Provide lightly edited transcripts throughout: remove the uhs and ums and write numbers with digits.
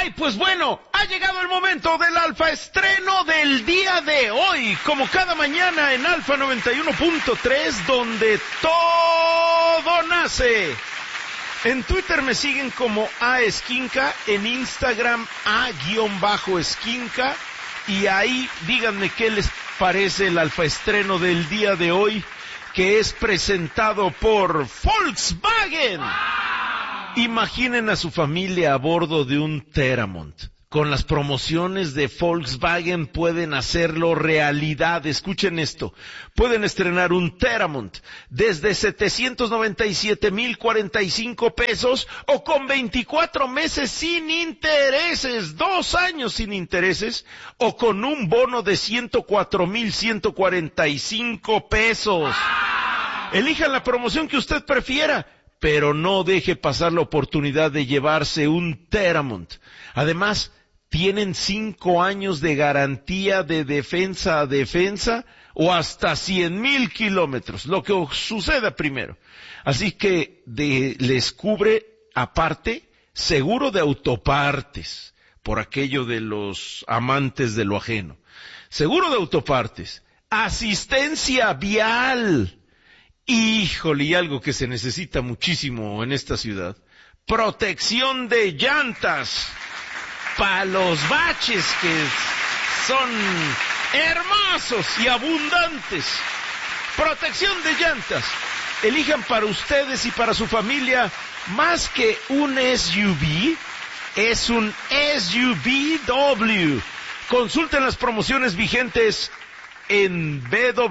Ay, pues bueno, ha llegado el momento del Alfa estreno del día de hoy, como cada mañana en Alfa 91.3, donde todo nace. En Twitter me siguen como @esquinca, en Instagram @esquinca, y ahí díganme qué les parece el Alfa estreno del día de hoy, que es presentado por Volkswagen. Imaginen a su familia a bordo de un Teramont. Con las promociones de Volkswagen pueden hacerlo realidad. Escuchen esto. Pueden estrenar un Teramont desde 797,045 pesos o con 24 meses sin intereses, 2 años sin intereses, o con un bono de 104,145 pesos. Elijan la promoción que usted prefiera, pero no deje pasar la oportunidad de llevarse un Teramont. Además, tienen 5 años de garantía de defensa a defensa o hasta 100,000 kilómetros, lo que suceda primero. Así que les cubre, aparte, seguro de autopartes, por aquello de los amantes de lo ajeno. Seguro de autopartes, asistencia vial. Híjole, y algo que se necesita muchísimo en esta ciudad: protección de llantas para los baches, que son hermosos y abundantes. Protección de llantas. Elijan para ustedes y para su familia, más que un SUV, es un SUVW. Consulten las promociones vigentes en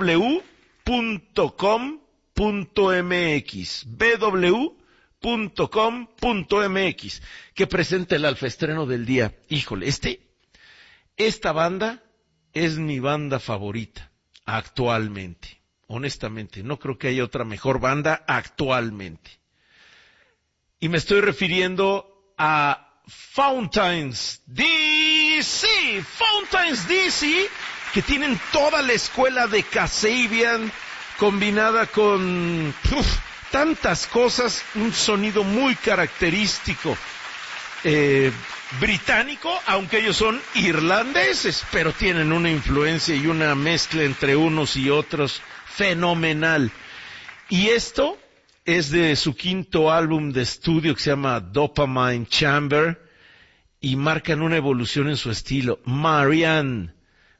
www.com.mx, que presenta el Alfa estreno del día. Híjole, esta banda es mi banda favorita actualmente. Honestamente, no creo que haya otra mejor banda actualmente. Y me estoy refiriendo a Fountains DC. Fountains DC, que tienen toda la escuela de Kasabian combinada con tantas cosas, un sonido muy característico británico, aunque ellos son irlandeses, pero tienen una influencia y una mezcla entre unos y otros fenomenal. Y esto es de su 5º álbum de estudio, que se llama Dopamine Chamber, y marcan una evolución en su estilo. Marianne,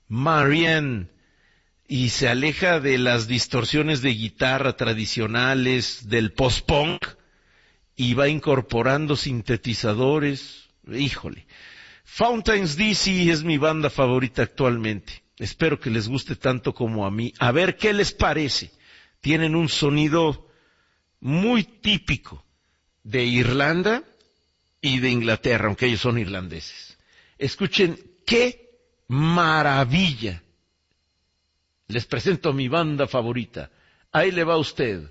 y se aleja de las distorsiones de guitarra tradicionales del post-punk y va incorporando sintetizadores. Híjole, Fountains DC es mi banda favorita actualmente. Espero que les guste tanto como a mí. A ver qué les parece. Tienen un sonido muy típico de Irlanda y de Inglaterra, aunque ellos son irlandeses. Escuchen qué maravilla. Les presento mi banda favorita. Ahí le va a usted.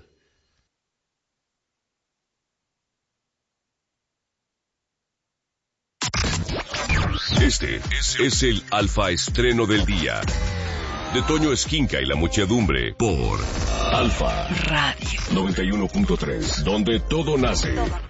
Este es el Alfa estreno del día, de Toño Esquinca y la muchedumbre, por Alfa Radio 91.3, donde todo nace.